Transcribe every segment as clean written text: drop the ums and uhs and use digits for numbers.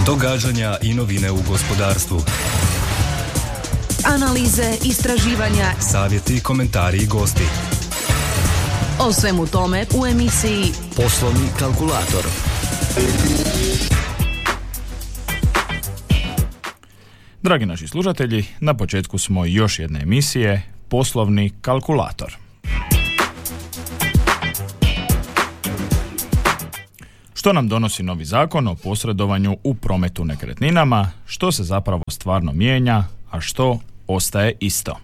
Događanja i novine u gospodarstvu. Analize, istraživanja, savjeti, komentari i gosti. O svemu tome u emisiji Poslovni kalkulator. Dragi naši slušatelji, na početku smo još jedne emisije Poslovni kalkulator. Što nam donosi novi zakon o posredovanju u prometu nekretninama, što se zapravo stvarno mijenja, a što ostaje isto?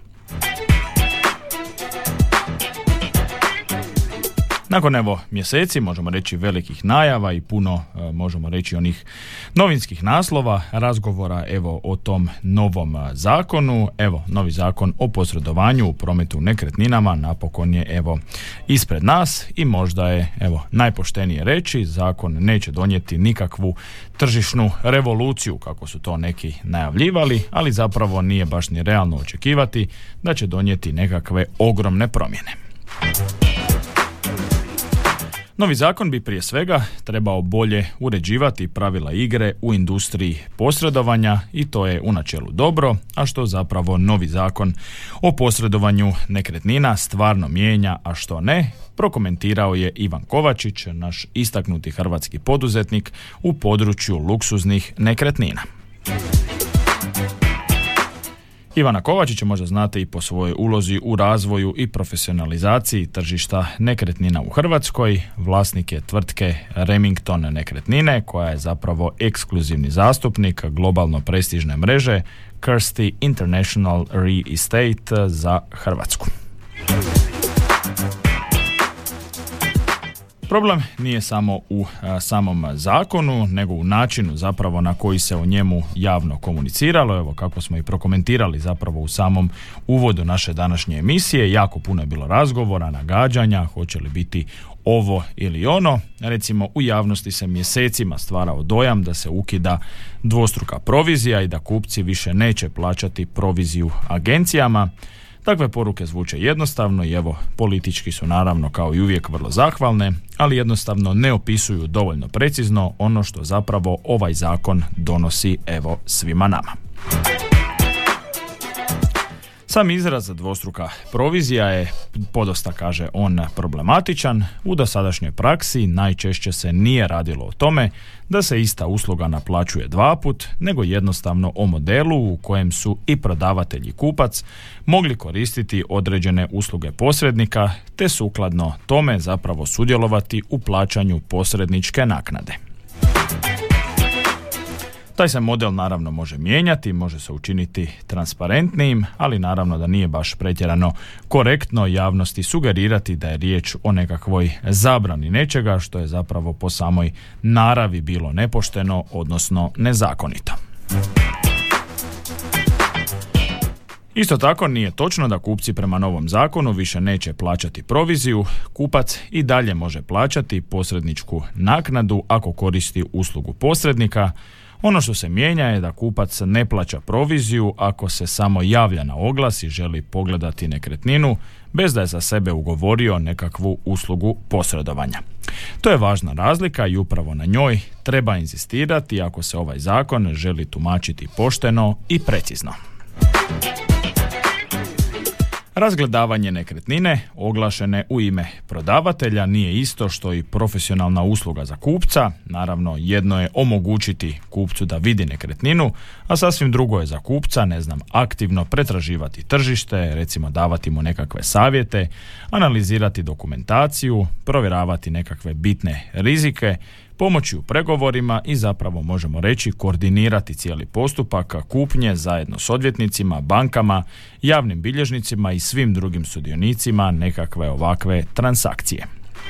Nakon mjeseci, možemo reći velikih najava i puno, možemo reći onih novinskih naslova, razgovora o tom novom zakonu. Novi zakon o posredovanju u prometu nekretninama napokon je ispred nas i možda je najpoštenije reći, zakon neće donijeti nikakvu tržišnu revoluciju kako su to neki najavljivali, ali zapravo nije baš ni realno očekivati da će donijeti nekakve ogromne promjene. Novi zakon bi prije svega trebao bolje uređivati pravila igre u industriji posredovanja i to je u načelu dobro, a što zapravo novi zakon o posredovanju nekretnina stvarno mijenja, a što ne, prokomentirao je Ivan Kovačić, naš istaknuti hrvatski poduzetnik u području luksuznih nekretnina. Ivana Kovačića možda znate i po svojoj ulozi u razvoju i profesionalizaciji tržišta nekretnina u Hrvatskoj. Vlasnik je tvrtke Remington nekretnine, koja je zapravo ekskluzivni zastupnik globalno prestižne mreže Kirsty International Real Estate za Hrvatsku. Problem nije samo u samom zakonu, nego u načinu zapravo na koji se o njemu javno komuniciralo. Kako smo i prokomentirali zapravo u samom uvodu naše današnje emisije, jako puno je bilo razgovora, nagađanja, hoće li biti ovo ili ono. Recimo, u javnosti se mjesecima stvarao dojam da se ukida dvostruka provizija i da kupci više neće plaćati proviziju agencijama. Takve poruke zvuče jednostavno i politički su naravno kao i uvijek vrlo zahvalne, ali jednostavno ne opisuju dovoljno precizno ono što zapravo ovaj zakon donosi svima nama. Sam izraz dvostruka provizija je, podosta kaže on, problematičan. U dosadašnjoj praksi najčešće se nije radilo o tome da se ista usluga naplaćuje dva put, nego jednostavno o modelu u kojem su i prodavatelj i kupac mogli koristiti određene usluge posrednika, te sukladno tome zapravo sudjelovati u plaćanju posredničke naknade. Taj se model naravno može mijenjati, može se učiniti transparentnijim, ali naravno da nije baš pretjerano korektno javnosti sugerirati da je riječ o nekakvoj zabrani nečega što je zapravo po samoj naravi bilo nepošteno, odnosno nezakonito. Isto tako nije točno da kupci prema novom zakonu više neće plaćati proviziju. Kupac i dalje može plaćati posredničku naknadu ako koristi uslugu posrednika. Ono što se mijenja je da kupac ne plaća proviziju ako se samo javlja na oglas i želi pogledati nekretninu bez da je za sebe ugovorio nekakvu uslugu posredovanja. To je važna razlika i upravo na njoj treba inzistirati ako se ovaj zakon želi tumačiti pošteno i precizno. Razgledavanje nekretnine oglašene u ime prodavatelja nije isto što i profesionalna usluga za kupca. Naravno, jedno je omogućiti kupcu da vidi nekretninu, a sasvim drugo je za kupca, aktivno pretraživati tržište, recimo davati mu nekakve savjete, analizirati dokumentaciju, provjeravati nekakve bitne rizike, pomoći u pregovorima i zapravo možemo reći koordinirati cijeli postupak kupnje zajedno s odvjetnicima, bankama, javnim bilježnicima i svim drugim sudionicima nekakve ovakve transakcije.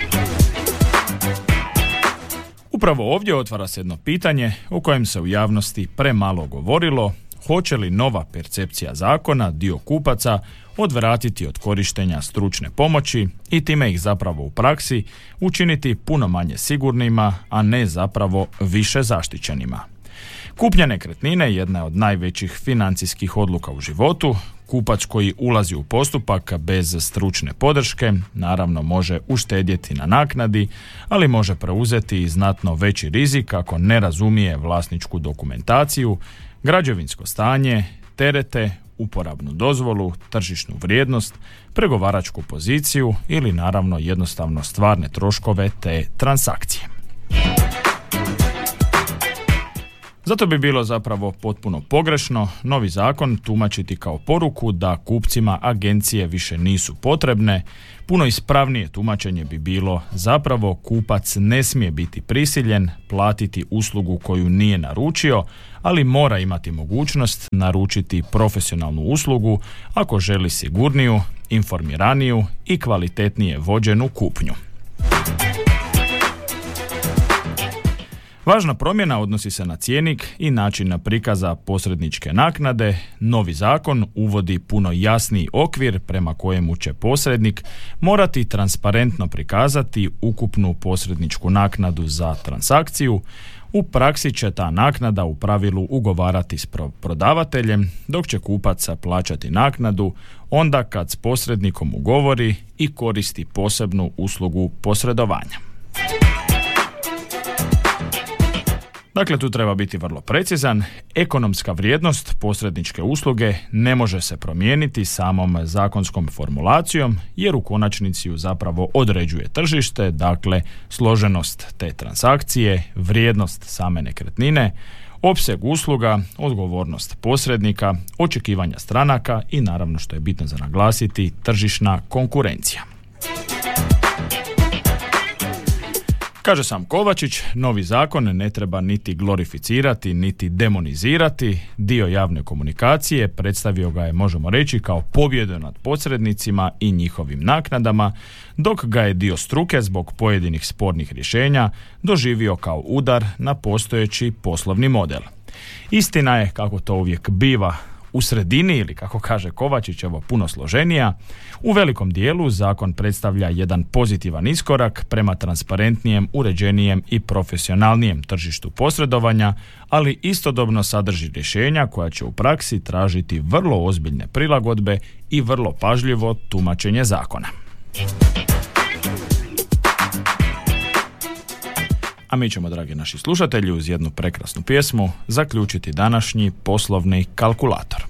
Upravo ovdje otvara se jedno pitanje o kojem se u javnosti premalo govorilo. Hoće li nova percepcija zakona dio kupaca odvratiti od korištenja stručne pomoći i time ih zapravo u praksi učiniti puno manje sigurnima, a ne zapravo više zaštićenima? Kupnja nekretnine jedna je od najvećih financijskih odluka u životu. Kupac koji ulazi u postupak bez stručne podrške naravno može uštedjeti na naknadi, ali može preuzeti i znatno veći rizik ako ne razumije vlasničku dokumentaciju, građevinsko stanje, terete, uporabnu dozvolu, tržišnu vrijednost, pregovaračku poziciju ili naravno jednostavno stvarne troškove te transakcije. Zato bi bilo zapravo potpuno pogrešno novi zakon tumačiti kao poruku da kupcima agencije više nisu potrebne. Puno ispravnije tumačenje bi bilo zapravo kupac ne smije biti prisiljen platiti uslugu koju nije naručio, ali mora imati mogućnost naručiti profesionalnu uslugu ako želi sigurniju, informiraniju i kvalitetnije vođenu kupnju. Važna promjena odnosi se na cjenik i način prikaza posredničke naknade. Novi zakon uvodi puno jasniji okvir prema kojemu će posrednik morati transparentno prikazati ukupnu posredničku naknadu za transakciju. U praksi će ta naknada u pravilu ugovarati s prodavateljem, dok će kupac plaćati naknadu onda kad s posrednikom ugovori i koristi posebnu uslugu posredovanja. Dakle, tu treba biti vrlo precizan. Ekonomska vrijednost posredničke usluge ne može se promijeniti samom zakonskom formulacijom, jer u konačnici ju zapravo određuje tržište, dakle složenost te transakcije, vrijednost same nekretnine, opseg usluga, odgovornost posrednika, očekivanja stranaka i naravno, što je bitno za naglasiti, tržišna konkurencija. Kaže sam Kovačić, novi zakon ne treba niti glorificirati, niti demonizirati. Dio javne komunikacije predstavio ga je, možemo reći, kao pobjedu nad posrednicima i njihovim naknadama, dok ga je dio struke zbog pojedinih spornih rješenja doživio kao udar na postojeći poslovni model. Istina je, kako to uvijek biva, u sredini, ili kako kaže Kovačić, evo puno složenija. U velikom dijelu zakon predstavlja jedan pozitivan iskorak prema transparentnijem, uređenijem i profesionalnijem tržištu posredovanja, ali istodobno sadrži rješenja koja će u praksi tražiti vrlo ozbiljne prilagodbe i vrlo pažljivo tumačenje zakona. A mi ćemo, dragi naši slušatelji, uz jednu prekrasnu pjesmu zaključiti današnji poslovni kalkulator.